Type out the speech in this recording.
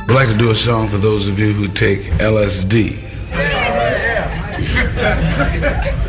We'd like to do a song for those of you who take LSD.